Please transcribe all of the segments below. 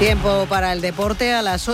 Tiempo para el deporte a las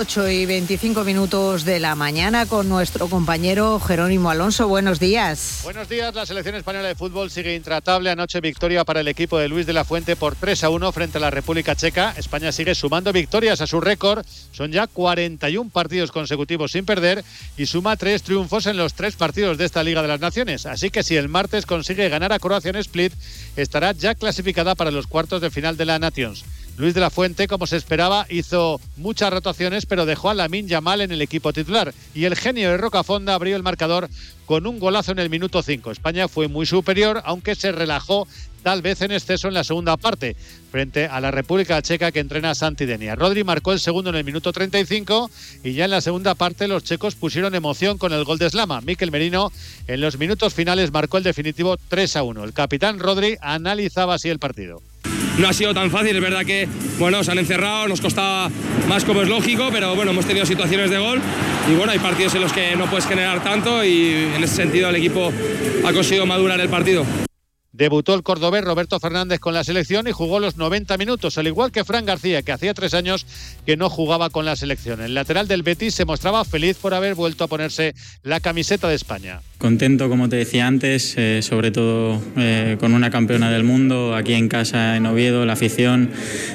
8:25 de la mañana con nuestro compañero Jerónimo Alonso. Buenos días. Buenos días. La selección española de fútbol sigue intratable. Anoche victoria para el equipo de Luis de la Fuente por 3-1 frente a la República Checa. España sigue sumando victorias a su récord. Son ya 41 partidos consecutivos sin perder y suma 3 triunfos en los 3 partidos de esta Liga de las Naciones. Así que si el martes consigue ganar a Croacia en Split, estará ya clasificada para los cuartos de final de la Nations. Luis de la Fuente, como se esperaba, hizo muchas rotaciones, pero dejó a Lamine Yamal en el equipo titular. Y el genio de Rocafonda abrió el marcador con un golazo en el minuto 5. España fue muy superior, aunque se relajó tal vez en exceso en la segunda parte, frente a la República Checa que entrena a Santi Denia. Rodri marcó el segundo en el minuto 35 y ya en la segunda parte los checos pusieron emoción con el gol de Slama. Mikel Merino en los minutos finales marcó el definitivo 3-1. El capitán Rodri analizaba así el partido. No ha sido tan fácil, es verdad que se han encerrado, nos costaba más como es lógico, pero hemos tenido situaciones de gol y hay partidos en los que no puedes generar tanto y en ese sentido el equipo ha conseguido madurar el partido. Debutó el cordobés Roberto Fernández con la selección y jugó los 90 minutos, al igual que Fran García, que hacía 3 años que no jugaba con la selección. El lateral del Betis se mostraba feliz por haber vuelto a ponerse la camiseta de España. Contento, como te decía antes, sobre todo con una campeona del mundo, aquí en casa en Oviedo, la afición.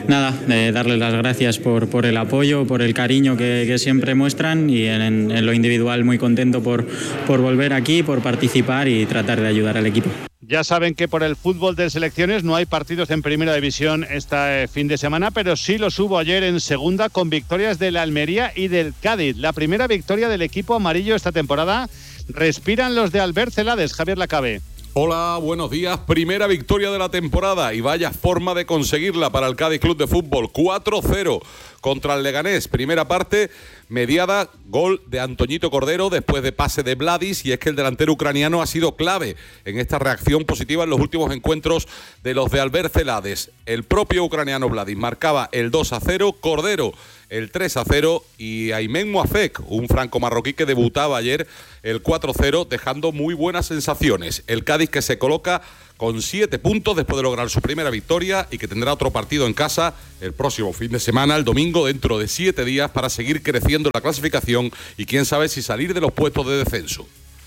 Darles las gracias por el apoyo, por el cariño que siempre muestran y en lo individual muy contento por volver aquí, por participar y tratar de ayudar al equipo. Ya saben que por el fútbol de selecciones no hay partidos en Primera División este fin de semana, pero sí los hubo ayer en Segunda con victorias del Almería y del Cádiz. La primera victoria del equipo amarillo esta temporada. Respiran los de Albert Celades. Javier Lacabe. Hola, buenos días. Primera victoria de la temporada y vaya forma de conseguirla para el Cádiz Club de Fútbol. 4-0 contra el Leganés. Primera parte mediada, gol de Antoñito Cordero después de pase de Vladis, y es que el delantero ucraniano ha sido clave en esta reacción positiva en los últimos encuentros de los de Albert Celades. El propio ucraniano Vladis marcaba el 2-0, Cordero el 3-0 y Aymen Moafek, un franco marroquí que debutaba ayer, el 4-0, dejando muy buenas sensaciones. El Cádiz que se coloca con 7 puntos después de lograr su primera victoria y que tendrá otro partido en casa el próximo fin de semana, el domingo, dentro de 7 días, para seguir creciendo la clasificación y quién sabe si salir de los puestos de descenso.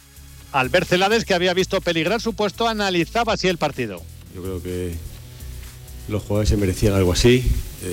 Albert Celades, que había visto peligrar su puesto, analizaba así el partido. Yo creo que los jugadores se merecían algo así.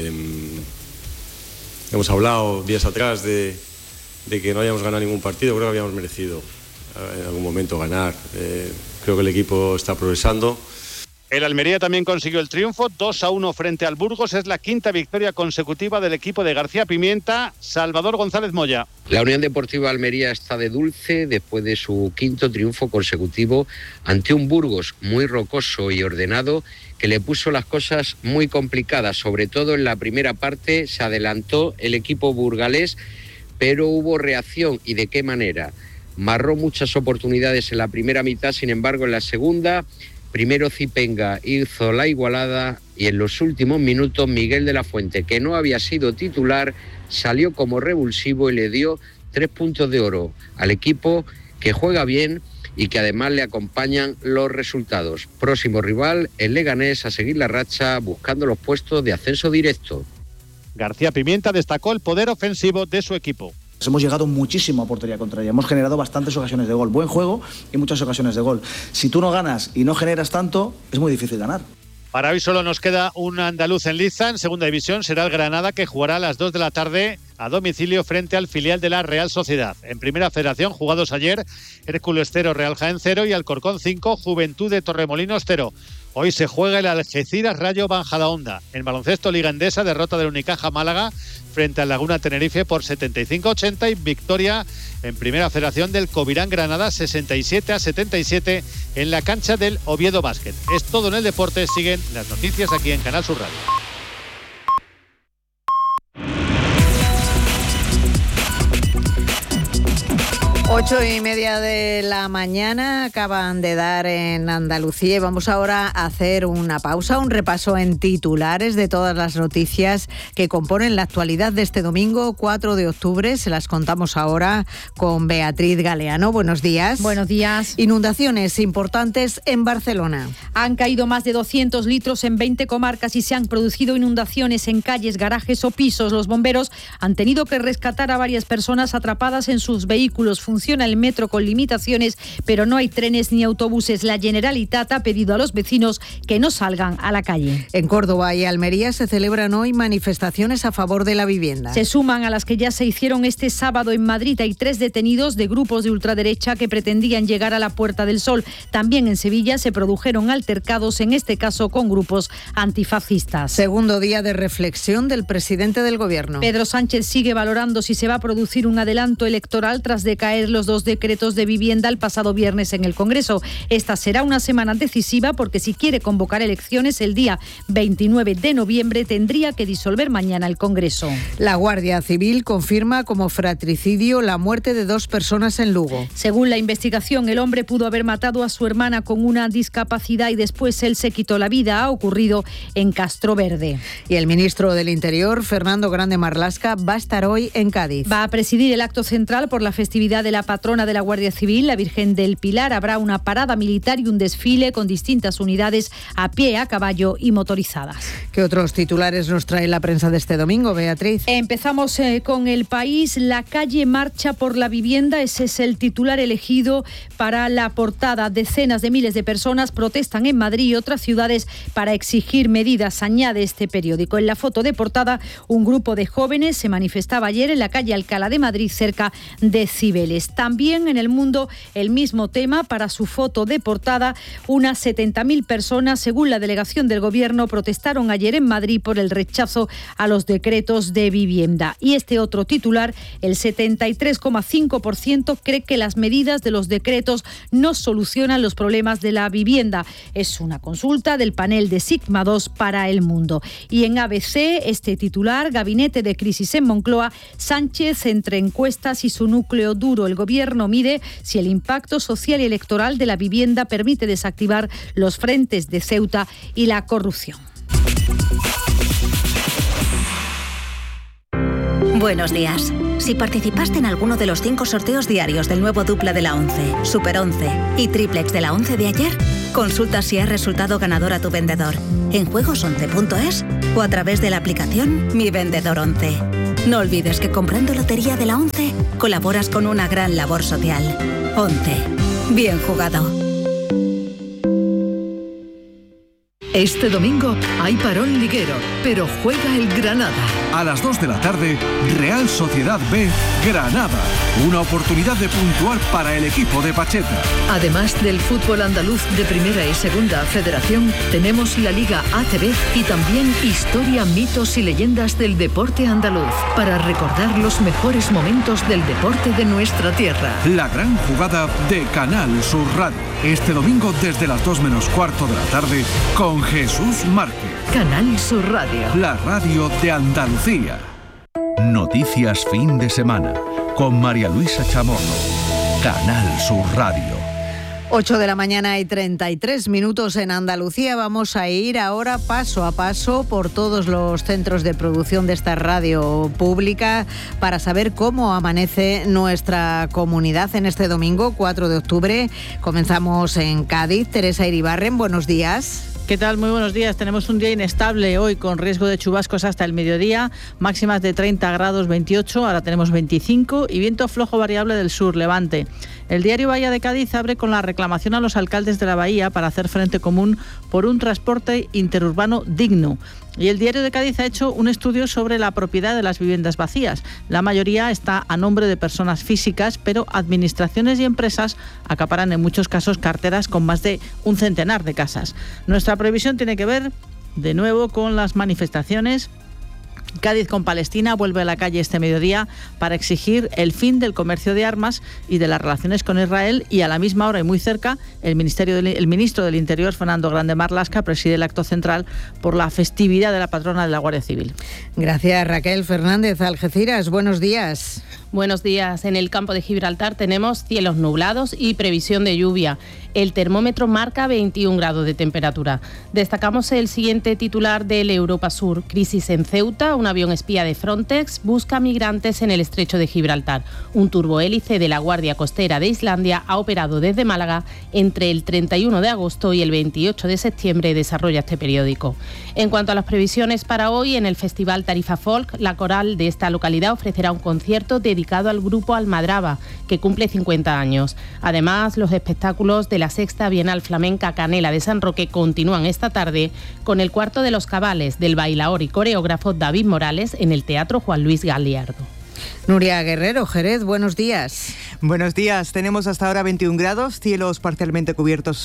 Hemos hablado días atrás de que no hayamos ganado ningún partido. Creo que habíamos merecido en algún momento ganar. Creo que el equipo está progresando. El Almería también consiguió el triunfo, 2-1 frente al Burgos. Es la 5ª victoria consecutiva del equipo de García Pimienta. Salvador González Moya. La Unión Deportiva Almería está de dulce después de su 5º triunfo consecutivo ante un Burgos muy rocoso y ordenado que le puso las cosas muy complicadas. Sobre todo en la primera parte se adelantó el equipo burgalés, pero hubo reacción. ¿Y de qué manera? Marró muchas oportunidades en la primera mitad, sin embargo en la segunda, primero Zipenga hizo la igualada y en los últimos minutos Miguel de la Fuente, que no había sido titular, salió como revulsivo y le dio 3 puntos de oro al equipo, que juega bien y que además le acompañan los resultados. Próximo rival, el Leganés, a seguir la racha buscando los puestos de ascenso directo. García Pimienta destacó el poder ofensivo de su equipo. Hemos llegado muchísimo a portería contraria, hemos generado bastantes ocasiones de gol, buen juego y muchas ocasiones de gol. Si tú no ganas y no generas tanto, es muy difícil ganar. Para hoy solo nos queda un andaluz en liza. En Segunda División será el Granada, que jugará a las 2 de la tarde a domicilio frente al filial de la Real Sociedad. En Primera Federación, jugados ayer, Hércules 0, Real Jaén 0 y Alcorcón 5, Juventud de Torremolinos 0. Hoy se juega el Algeciras Rayo Majadahonda. En baloncesto, Liga Endesa, derrota del Unicaja Málaga frente al Laguna Tenerife por 75-80 y victoria en Primera Federación del Covirán Granada 67-77 en la cancha del Oviedo Básquet. Es todo en el deporte. Siguen las noticias aquí en Canal Sur Radio. 8:30 de la mañana acaban de dar en Andalucía y vamos ahora a hacer una pausa, un repaso en titulares de todas las noticias que componen la actualidad de este domingo 4 de octubre. Se las contamos ahora con Beatriz Galeano. Buenos días. Buenos días. Inundaciones importantes en Barcelona. Han caído más de 200 litros en 20 comarcas y se han producido inundaciones en calles, garajes o pisos. Los bomberos han tenido que rescatar a varias personas atrapadas en sus vehículos. Funciona el metro con limitaciones, pero no hay trenes ni autobuses. La Generalitat ha pedido a los vecinos que no salgan a la calle. En Córdoba y Almería se celebran hoy manifestaciones a favor de la vivienda. Se suman a las que ya se hicieron este sábado en Madrid. Hay 3 detenidos de grupos de ultraderecha que pretendían llegar a la Puerta del Sol. También en Sevilla se produjeron altercados, en este caso con grupos antifascistas. Segundo día de reflexión del presidente del Gobierno. Pedro Sánchez sigue valorando si se va a producir un adelanto electoral tras decaer los 2 decretos de vivienda el pasado viernes en el Congreso. Esta será una semana decisiva porque si quiere convocar elecciones el día 29 de noviembre tendría que disolver mañana el Congreso. La Guardia Civil confirma como fratricidio la muerte de 2 personas en Lugo. Según la investigación, el hombre pudo haber matado a su hermana con una discapacidad y después él se quitó la vida. Ha ocurrido en Castroverde. Y el ministro del Interior, Fernando Grande Marlaska, va a estar hoy en Cádiz. Va a presidir el acto central por la festividad de la patrona de la Guardia Civil, la Virgen del Pilar. Habrá una parada militar y un desfile con distintas unidades a pie, a caballo y motorizadas. ¿Qué otros titulares nos trae la prensa de este domingo, Beatriz? Empezamos con El País. La calle marcha por la vivienda. Ese es el titular elegido para la portada. Decenas de miles de personas protestan en Madrid y otras ciudades para exigir medidas, añade este periódico. En la foto de portada, un grupo de jóvenes se manifestaba ayer en la calle Alcalá de Madrid, cerca de Cibeles. También en El Mundo el mismo tema. Para su foto de portada, unas 70.000 personas, según la delegación del Gobierno, protestaron ayer en Madrid por el rechazo a los decretos de vivienda. Y este otro titular, el 73,5% cree que las medidas de los decretos no solucionan los problemas de la vivienda. Es una consulta del panel de Sigma 2 para El Mundo. Y en ABC, este titular, Gabinete de Crisis en Moncloa, Sánchez entre encuestas y su núcleo duro. El Gobierno mide si el impacto social y electoral de la vivienda permite desactivar los frentes de Ceuta y la corrupción. Buenos días. Si participaste en alguno de los 5 sorteos diarios del nuevo dupla de la 11, Super 11 y triplex de la 11 de ayer, consulta si has resultado ganador a tu vendedor en juegos11.es o a través de la aplicación Mi Vendedor 11. No olvides que comprando lotería de la 11 colaboras con una gran labor social. 11. Bien jugado. Este domingo hay parón liguero, pero juega el Granada. A las 2 de la tarde, Real Sociedad B, Granada. Una oportunidad de puntuar para el equipo de Pacheta. Además del fútbol andaluz de Primera y Segunda Federación, tenemos la Liga ACB y también historia, mitos y leyendas del deporte andaluz, para recordar los mejores momentos del deporte de nuestra tierra. La gran jugada de Canal Sur Radio. Este domingo desde las 2 menos cuarto de la tarde con Jesús Márquez. Canal Sur Radio. La radio de Andalucía. Noticias fin de semana con María Luisa Chamorro. Canal Sur Radio. 8 de la mañana y 33 minutos en Andalucía. Vamos a ir ahora paso a paso por todos los centros de producción de esta radio pública para saber cómo amanece nuestra comunidad en este domingo 4 de octubre. Comenzamos en Cádiz. Teresa Iribarren, buenos días. ¿Qué tal? Muy buenos días. Tenemos un día inestable hoy con riesgo de chubascos hasta el mediodía, máximas de 30 grados 28, ahora tenemos 25 y viento flojo variable del sur, levante. El diario Bahía de Cádiz abre con la reclamación a los alcaldes de la bahía para hacer frente común por un transporte interurbano digno. Y el diario de Cádiz ha hecho un estudio sobre la propiedad de las viviendas vacías. La mayoría está a nombre de personas físicas, pero administraciones y empresas acaparan en muchos casos carteras con más de un centenar de casas. Nuestra previsión tiene que ver, de nuevo, con las manifestaciones Cádiz con Palestina vuelve a la calle este mediodía para exigir el fin del comercio de armas y de las relaciones con Israel, y a la misma hora y muy cerca el ministro del Interior, Fernando Grande Marlaska, preside el acto central por la festividad de la patrona de la Guardia Civil. Gracias, Raquel Fernández. Algeciras, buenos días. Buenos días. En el campo de Gibraltar tenemos cielos nublados y previsión de lluvia. El termómetro marca 21 grados de temperatura. Destacamos el siguiente titular del Europa Sur. Crisis en Ceuta. Un avión espía de Frontex busca migrantes en el estrecho de Gibraltar. Un turbohélice de la Guardia Costera de Islandia ha operado desde Málaga entre el 31 de agosto y el 28 de septiembre, desarrolla este periódico. En cuanto a las previsiones para hoy, en el Festival Tarifa Folk, la coral de esta localidad ofrecerá un concierto dedicado al grupo Almadraba, que cumple 50 años. Además, los espectáculos de la Sexta Bienal Flamenca Canela de San Roque continúan esta tarde con el Cuarto de los Cabales del bailaor y coreógrafo David Morales en el Teatro Juan Luis Galiardo. Nuria Guerrero, Jerez, buenos días. Buenos días. Tenemos hasta ahora 21 grados, cielos parcialmente cubiertos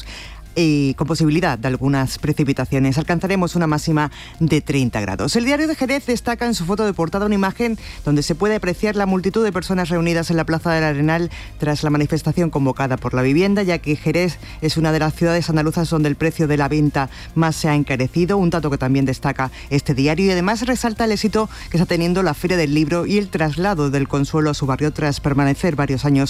y con posibilidad de algunas precipitaciones. Alcanzaremos una máxima de 30 grados. El diario de Jerez destaca en su foto de portada una imagen donde se puede apreciar la multitud de personas reunidas en la Plaza del Arenal tras la manifestación convocada por la vivienda, ya que Jerez es una de las ciudades andaluzas donde el precio de la venta más se ha encarecido, un dato que también destaca este diario, y además resalta el éxito que está teniendo la Feria del Libro y el traslado del Consuelo a su barrio tras permanecer varios años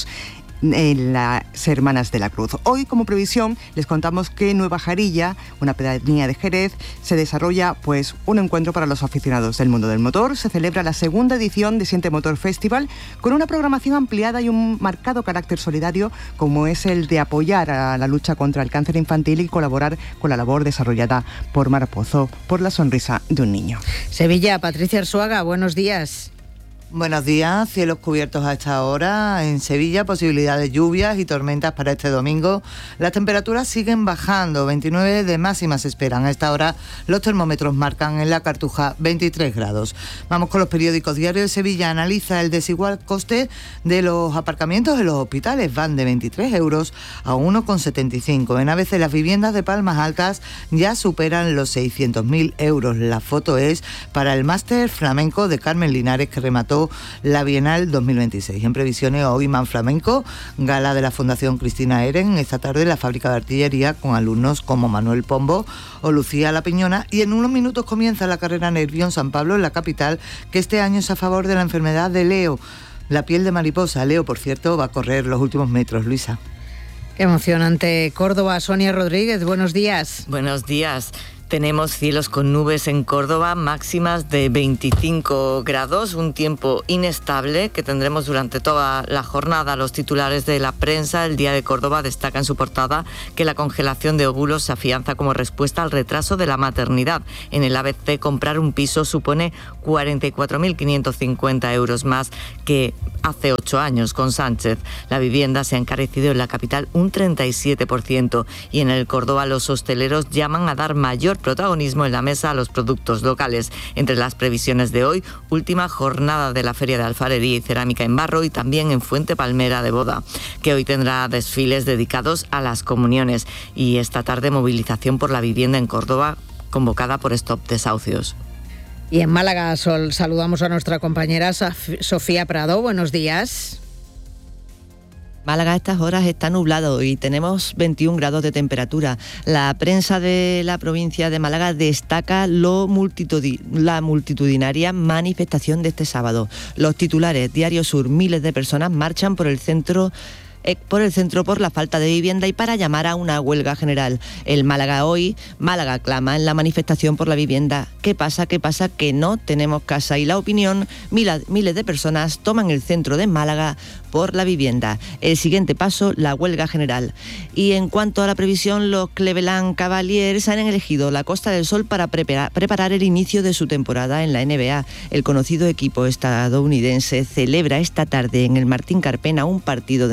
en las Hermanas de la Cruz. Hoy, como previsión, les contamos que en Nueva Jarilla, una pedanía de Jerez, se desarrolla un encuentro para los aficionados del mundo del motor. Se celebra la segunda edición de Siente Motor Festival con una programación ampliada y un marcado carácter solidario, como es el de apoyar a la lucha contra el cáncer infantil y colaborar con la labor desarrollada por Mar Pozo por la sonrisa de un niño. Sevilla, Patricia Arzuaga, buenos días. Buenos días, cielos cubiertos a esta hora en Sevilla, posibilidad de lluvias y tormentas para este domingo. Las temperaturas siguen bajando, 29 de máxima se esperan. A esta hora los termómetros marcan en la Cartuja 23 grados. Vamos con los periódicos. Diario de Sevilla analiza el desigual coste de los aparcamientos en los hospitales. Van de 23 euros a 1,75. En ABC las viviendas de Palmas Altas ya superan los 600.000 euros. La foto es para el máster flamenco de Carmen Linares, que remató la Bienal 2026. En previsiones hoy Man Flamenco, gala de la Fundación Cristina Eren, esta tarde la fábrica de artillería con alumnos como Manuel Pombo o Lucía La Piñona, y en unos minutos comienza la carrera Nervión San Pablo en la capital, que este año es a favor de la enfermedad de Leo, la piel de mariposa. Leo, por cierto, va a correr los últimos metros. Luisa. Qué emocionante. Córdoba, Sonia Rodríguez, buenos días. Buenos días. Tenemos cielos con nubes en Córdoba, máximas de 25 grados, un tiempo inestable que tendremos durante toda la jornada. Los titulares de la prensa, el Día de Córdoba, destaca en su portada que la congelación de óvulos se afianza como respuesta al retraso de la maternidad. En el ABC, comprar un piso supone 44.550 euros más que hace 8 años con Sánchez. La vivienda se ha encarecido en la capital un 37% y en el Córdoba los hosteleros llaman a dar mayor protagonismo en la mesa a los productos locales. Entre las previsiones de hoy, última jornada de la Feria de Alfarería y Cerámica en Barro y también en Fuente Palmera de Boda, que hoy tendrá desfiles dedicados a las comuniones, y esta tarde movilización por la vivienda en Córdoba convocada por Stop Desahucios. Y en Málaga saludamos a nuestra compañera Sofía Prado. Buenos días. Málaga a estas horas está nublado y tenemos 21 grados de temperatura. La prensa de la provincia de Málaga destaca la multitudinaria manifestación de este sábado. Los titulares: Diario Sur, miles de personas marchan por el centro por la falta de vivienda y para llamar a una huelga general. El Málaga hoy, Málaga clama en la manifestación por la vivienda. ¿Qué pasa? Que no tenemos casa. Y La Opinión, miles de personas toman el centro de Málaga por la vivienda. El siguiente paso, la huelga general. Y en cuanto a la previsión, los Cleveland Cavaliers han elegido la Costa del Sol para preparar el inicio de su temporada en la NBA. El conocido equipo estadounidense celebra esta tarde en el Martín Carpena un partido de entrenamiento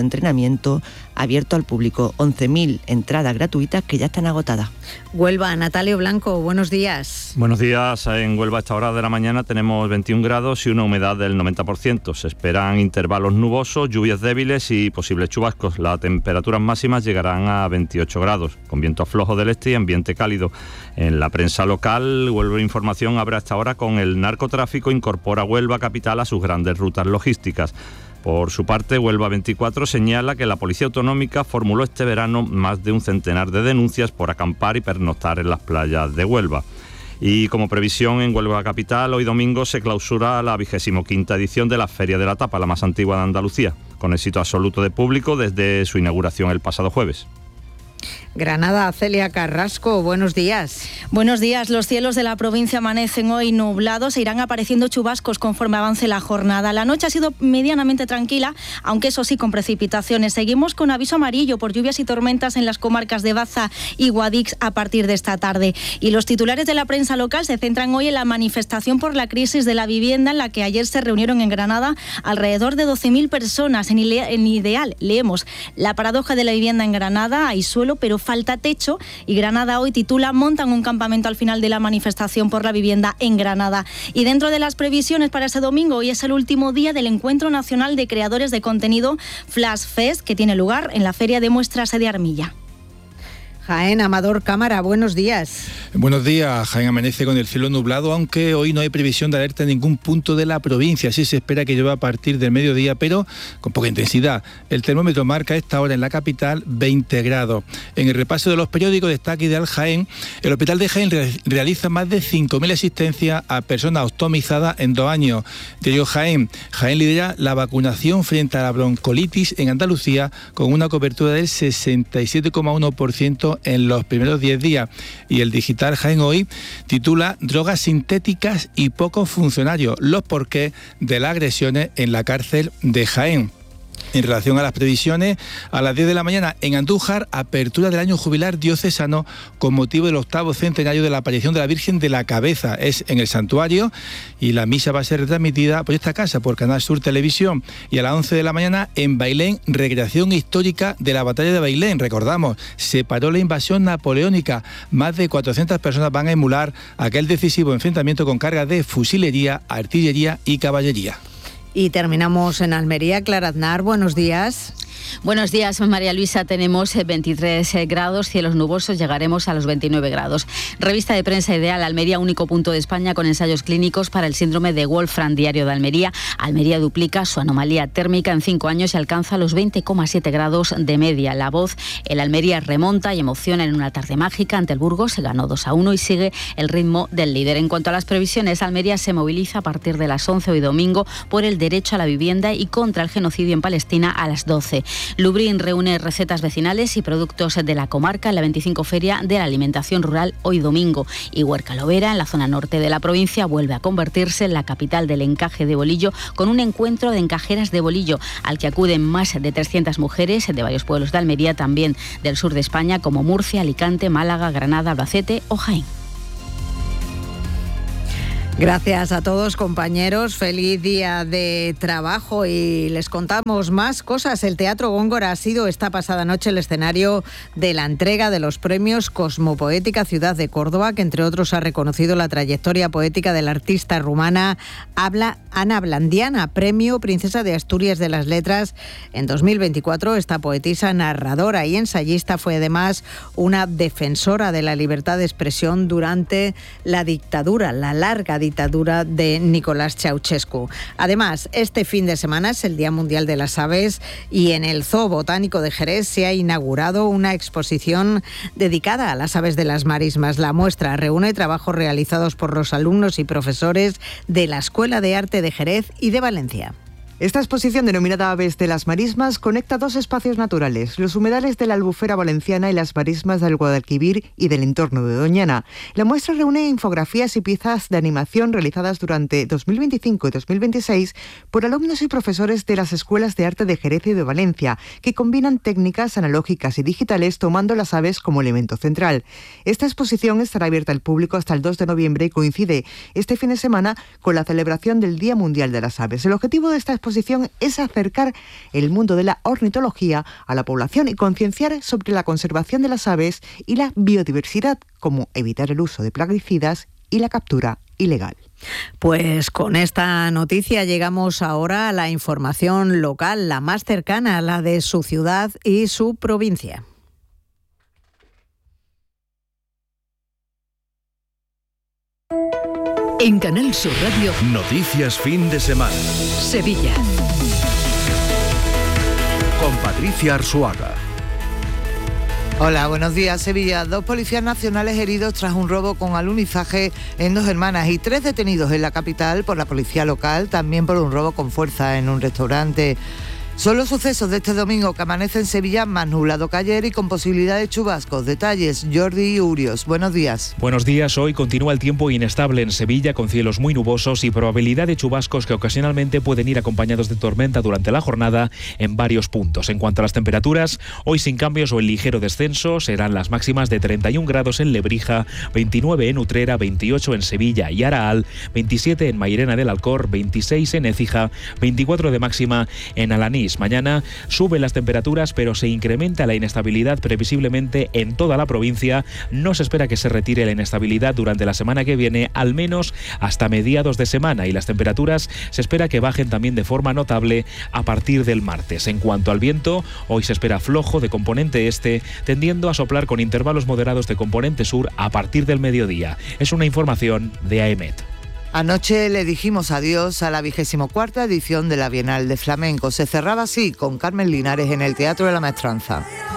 aparcamiento abierto al público. 11.000 entradas gratuitas que ya están agotadas. Huelva, Natalio Blanco, buenos días. Buenos días. En Huelva a esta hora de la mañana tenemos 21 grados y una humedad del 90%. Se esperan intervalos nubosos, lluvias débiles y posibles chubascos. Las temperaturas máximas llegarán a 28 grados, con viento flojo del este y ambiente cálido. En la prensa local, Huelva Información abre hasta ahora con el narcotráfico incorpora Huelva capital a sus grandes rutas logísticas. Por su parte, Huelva 24 señala que la Policía Autonómica formuló este verano más de un centenar de denuncias por acampar y pernoctar en las playas de Huelva. Y como previsión, en Huelva capital, hoy domingo se clausura la 25ª edición de la Feria de la Tapa, la más antigua de Andalucía, con éxito absoluto de público desde su inauguración el pasado jueves. Granada, Celia Carrasco, buenos días. Buenos días. Los cielos de la provincia amanecen hoy nublados e irán apareciendo chubascos conforme avance la jornada. La noche ha sido medianamente tranquila, aunque eso sí con precipitaciones. Seguimos con aviso amarillo por lluvias y tormentas en las comarcas de Baza y Guadix a partir de esta tarde. Y los titulares de la prensa local se centran hoy en la manifestación por la crisis de la vivienda, en la que ayer se reunieron en Granada alrededor de 12.000 personas. En Ideal leemos: la paradoja de la vivienda en Granada, hay suelo pero falta techo, y Granada hoy titula: montan un campamento al final de la manifestación por la vivienda en Granada. Y dentro de las previsiones para ese domingo, hoy es el último día del Encuentro Nacional de Creadores de Contenido Flash Fest, que tiene lugar en la Feria de Muestras de Armilla. Jaén, Amador Cámara, buenos días. Buenos días. Jaén amanece con el cielo nublado, aunque hoy no hay previsión de alerta en ningún punto de la provincia. Sí se espera que llueva a partir del mediodía, pero con poca intensidad. El termómetro marca a esta hora en la capital 20 grados. En el repaso de los periódicos destaca Ideal Jaén. El hospital de Jaén realiza más de 5.000 asistencias a personas ostomizadas en 2 años. Diario Jaén. Jaén lidera la vacunación frente a la broncolitis en Andalucía, con una cobertura del 67,1% en los primeros 10 días. Y el digital Jaén Hoy titula: drogas sintéticas y pocos funcionarios, los porqués de las agresiones en la cárcel de Jaén. En relación a las previsiones, a las 10 de la mañana en Andújar, apertura del año jubilar diocesano con motivo del 8º centenario de la aparición de la Virgen de la Cabeza. Es en el santuario y la misa va a ser retransmitida por esta casa, por Canal Sur Televisión. Y a las 11 de la mañana en Bailén, recreación histórica de la batalla de Bailén. Recordamos, se paró la invasión napoleónica. Más de 400 personas van a emular aquel decisivo enfrentamiento con cargas de fusilería, artillería y caballería. Y terminamos en Almería. Clara Aznar, buenos días. Buenos días, María Luisa. Tenemos 23 grados, cielos nubosos, llegaremos a los 29 grados. Revista de prensa Ideal, Almería, único punto de España con ensayos clínicos para el síndrome de Wolfram. Diario de Almería. Almería duplica su anomalía térmica en 5 años y alcanza los 20,7 grados de media. La Voz, el Almería remonta y emociona en una tarde mágica ante el Burgos, se ganó 2-1 y sigue el ritmo del líder. En cuanto a las previsiones, Almería se moviliza a partir de las 11 hoy domingo por el derecho a la vivienda y contra el genocidio en Palestina a las 12. Lubrин reúne recetas vecinales y productos de la comarca en la 25 Feria de la Alimentación Rural hoy domingo. Y Huerca Lovera, en la zona norte de la provincia, vuelve a convertirse en la capital del encaje de bolillo, con un encuentro de encajeras de bolillo al que acuden más de 300 mujeres de varios pueblos de Almería, también del sur de España, como Murcia, Alicante, Málaga, Granada, Albacete o Jaén. Gracias a todos, compañeros. Feliz día de trabajo y les contamos más cosas. El Teatro Góngora ha sido esta pasada noche el escenario de la entrega de los premios Cosmopoética Ciudad de Córdoba, que entre otros ha reconocido la trayectoria poética de la artista rumana Ana Blandiana, premio Princesa de Asturias de las Letras en 2024. Esta poetisa, narradora y ensayista fue además una defensora de la libertad de expresión durante la dictadura, la larga dictadura de Nicolás Ceausescu. Además, este fin de semana es el Día Mundial de las Aves y en el Zoo Botánico de Jerez se ha inaugurado una exposición dedicada a las aves de las marismas. La muestra reúne trabajos realizados por los alumnos y profesores de la Escuela de Arte de Jerez y de Valencia. Esta exposición, denominada Aves de las Marismas, conecta 2 espacios naturales, los humedales de la Albufera valenciana y las marismas del Guadalquivir y del entorno de Doñana. La muestra reúne infografías y piezas de animación realizadas durante 2025 y 2026 por alumnos y profesores de las Escuelas de Arte de Jerez y de Valencia, que combinan técnicas analógicas y digitales tomando las aves como elemento central. Esta exposición estará abierta al público hasta el 2 de noviembre y coincide este fin de semana con la celebración del Día Mundial de las Aves. El objetivo de esta exposición exposición es acercar el mundo de la ornitología a la población y concienciar sobre la conservación de las aves y la biodiversidad, como evitar el uso de plaguicidas y la captura ilegal. Pues con esta noticia llegamos ahora a la información local, la más cercana, la de su ciudad y su provincia. En Canal Sur Radio, Noticias fin de semana. Sevilla. Con Patricia Arzuaga. Hola, buenos días. Sevilla. 2 policías nacionales heridos tras un robo con alunizaje en Dos Hermanas y 3 detenidos en la capital por la policía local, también por un robo con fuerza en un restaurante. Son los sucesos de este domingo, que amanece en Sevilla más nublado que ayer y con posibilidad de chubascos. Detalles, Jordi Urios. Buenos días. Buenos días. Hoy continúa el tiempo inestable en Sevilla, con cielos muy nubosos y probabilidad de chubascos que ocasionalmente pueden ir acompañados de tormenta durante la jornada en varios puntos. En cuanto a las temperaturas, hoy sin cambios o en ligero descenso, serán las máximas de 31 grados en Lebrija, 29 en Utrera, 28 en Sevilla y Araal, 27 en Mairena del Alcor, 26 en Écija, 24 de máxima en Alanís. Mañana suben las temperaturas, pero se incrementa la inestabilidad previsiblemente en toda la provincia. No se espera que se retire la inestabilidad durante la semana que viene, al menos hasta mediados de semana, y las temperaturas se espera que bajen también de forma notable a partir del martes. En cuanto al viento, hoy se espera flojo de componente este, tendiendo a soplar con intervalos moderados de componente sur a partir del mediodía. Es una información de AEMET. Anoche le dijimos adiós a la 24ª edición de la Bienal de Flamenco. Se cerraba así, con Carmen Linares en el Teatro de la Maestranza.